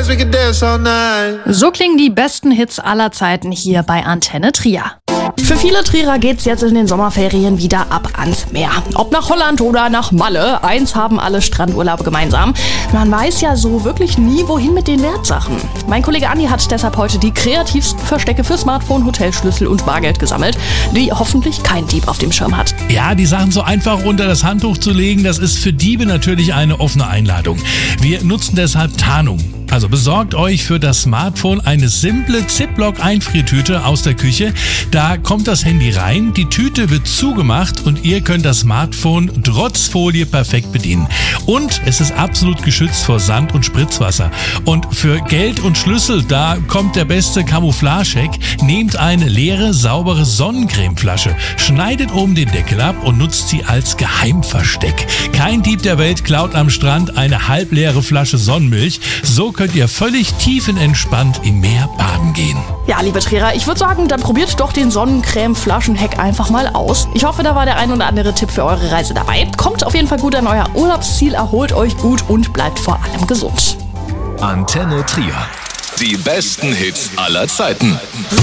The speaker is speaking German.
dance, we could dance all night. So klingen die besten Hits aller Zeiten hier bei Antenne Trier. Für viele Trierer geht's jetzt in den Sommerferien wieder ab ans Meer. Ob nach Holland oder nach Malle, eins haben alle Strandurlaube gemeinsam. Man weiß ja so wirklich nie, wohin mit den Wertsachen. Mein Kollege Andi hat deshalb heute die kreativsten Verstecke für Smartphone, Hotelschlüssel und Bargeld gesammelt, die hoffentlich kein Dieb auf dem Schirm hat. Ja, die Sachen so einfach unter das Handtuch zu legen, das ist für Diebe natürlich eine offene Einladung. Wir nutzen deshalb Tarnung. Also besorgt euch für das Smartphone eine simple Ziploc-Einfriertüte aus der Küche. Da kommt das Handy rein, die Tüte wird zugemacht und ihr könnt das Smartphone trotz Folie perfekt bedienen. Und es ist absolut geschützt vor Sand und Spritzwasser. Und für Geld und Schlüssel, da kommt der beste Camouflage-Hack. Nehmt eine leere, saubere Sonnencremeflasche, schneidet oben den Deckel ab und nutzt sie als Geheimversteck. Kein Dieb der Welt klaut am Strand eine halbleere Flasche Sonnenmilch. So könnt ihr völlig tiefenentspannt im Meer baden gehen. Ja, liebe Trierer, ich würde sagen, dann probiert doch den Sonnencreme-Flaschenhack einfach mal aus. Ich hoffe, da war der ein oder andere Tipp für eure Reise dabei. Kommt auf jeden Fall gut an euer Urlaubsziel, erholt euch gut und bleibt vor allem gesund. Antenne Trier. Die besten Hits aller Zeiten.